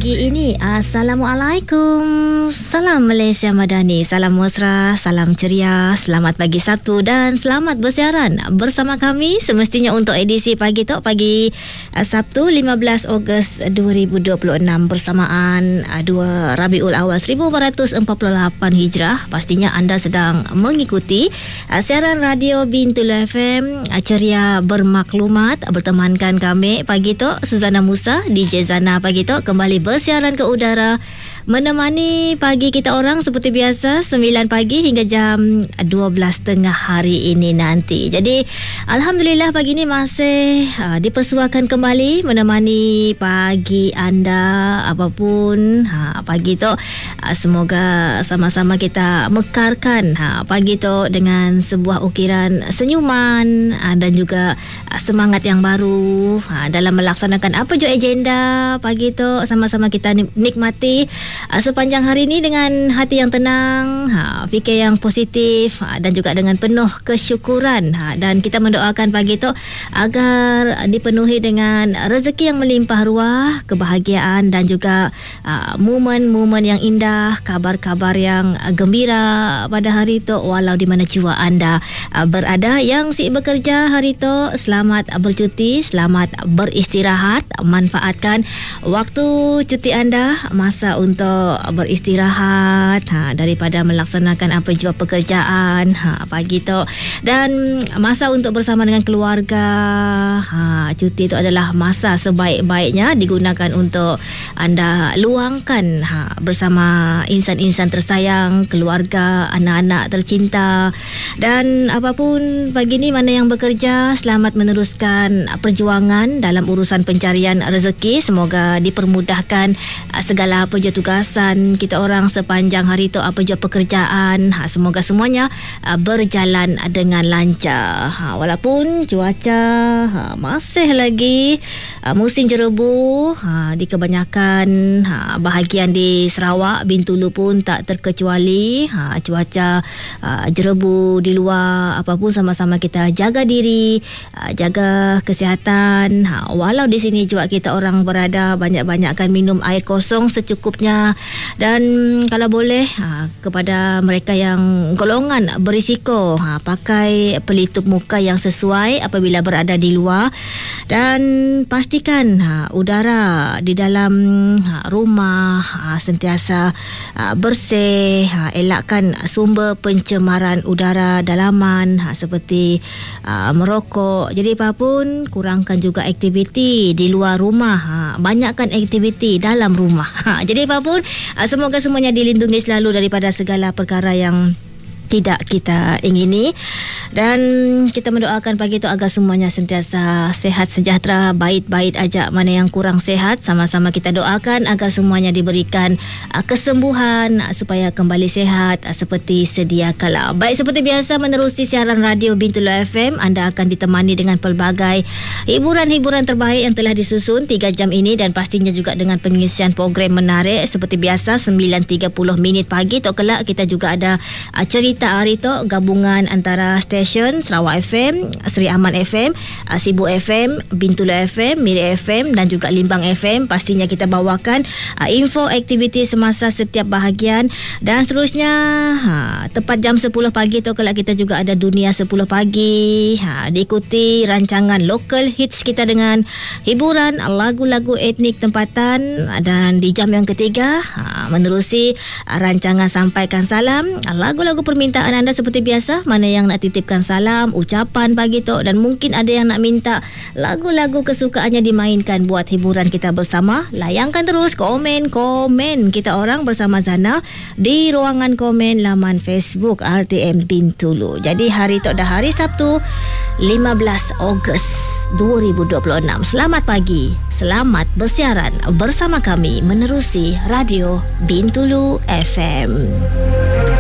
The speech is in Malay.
pagi ini. Assalamualaikum. Salam Malaysia Madani. Salam mesra, salam ceria. Selamat pagi Sabtu dan selamat bersiaran bersama kami semestinya untuk edisi pagi tok pagi Sabtu 15 Ogos 2026 bersamaan 2 Rabiul Awal 1448 Hijrah. Pastinya anda sedang mengikuti siaran radio Bintul FM ceria bermaklumat, bertemankan kami pagi tok Suzana Musa, DJ Zana pagi tok kembali bersiaran ke udara menemani pagi kita orang seperti biasa 9 pagi hingga jam 12.30 hari ini nanti. Jadi alhamdulillah pagi ini masih dipersuakan kembali menemani pagi anda apapun pagi tu semoga sama-sama kita mekarkan pagi tu dengan sebuah ukiran senyuman dan juga semangat yang baru dalam melaksanakan apa je agenda pagi tu. Sama-sama kita nikmati sepanjang hari ini dengan hati yang tenang, fikir yang positif dan juga dengan penuh kesyukuran, dan kita mendoakan pagi itu agar dipenuhi dengan rezeki yang melimpah ruah, kebahagiaan dan juga momen-momen yang indah, kabar-kabar yang gembira pada hari itu walau di mana jua anda berada. Yang si bekerja hari itu selamat bercuti, selamat beristirahat, manfaatkan waktu cuti anda, masa untuk beristirahat daripada melaksanakan apa jua pekerjaan pagi tu, dan masa untuk bersama dengan keluarga. Cuti itu adalah masa sebaik-baiknya digunakan untuk anda luangkan bersama insan-insan tersayang, keluarga, anak-anak tercinta. Dan apapun pagi ni mana yang bekerja, selamat meneruskan perjuangan dalam urusan pencarian rezeki. Semoga dipermudahkan segala apa je tugasan kita orang sepanjang hari tu, apa je pekerjaan, semoga semuanya berjalan dengan lancar. Walaupun cuaca masih lagi musim jerebu di kebanyakan bahagian di Sarawak, Bintulu pun tak terkecuali cuaca jerebu di luar. Apapun sama-sama kita jaga diri, jaga kesihatan. Walau di sini juga kita orang berada, banyak-banyakkan minum air kosong secukupnya. Dan kalau boleh kepada mereka yang golongan berisiko, pakai pelitup muka yang sesuai apabila berada di luar. Dan pastikan udara di dalam rumah sentiasa bersih. Elakkan sumber pencemaran udara dalaman seperti merokok. Jadi apapun kurangkan juga aktiviti di luar rumah, banyakkan aktiviti dalam rumah. Jadi apapun semoga semuanya dilindungi selalu daripada segala perkara yang tidak kita ingini, dan kita mendoakan pagi itu agar semuanya sentiasa sehat sejahtera, baik-baik aja. Mana yang kurang sehat, sama-sama kita doakan agar semuanya diberikan kesembuhan supaya kembali sehat seperti sedia kala. Baik, seperti biasa menerusi siaran radio Bintulu FM, anda akan ditemani dengan pelbagai hiburan-hiburan terbaik yang telah disusun 3 jam ini, dan pastinya juga dengan pengisian program menarik seperti biasa 9.30 minit pagi. Tok kelak kita juga ada cerita hari tu gabungan antara stesen Sarawak FM, Seri Aman FM, Sibu FM, Bintulu FM, Miri FM dan juga Limbang FM. Pastinya kita bawakan info aktiviti semasa setiap bahagian, dan seterusnya tepat jam 10 pagi tu kalau kita juga ada Dunia 10 pagi. Diikuti rancangan local hits kita dengan hiburan lagu-lagu etnik tempatan, dan di jam yang ketiga menerusi rancangan Sampaikan Salam, lagu-lagu permintaan anda seperti biasa. Mana yang nak titipkan salam, ucapan pagi tu, dan mungkin ada yang nak minta lagu-lagu kesukaannya dimainkan buat hiburan kita bersama, layangkan terus komen kita orang bersama Zana di ruangan komen laman Facebook RTM Bintulu. Jadi hari tu dah hari Sabtu 15 Ogos 2026. Selamat pagi, selamat bersiaran bersama kami menerusi radio Bintulu FM.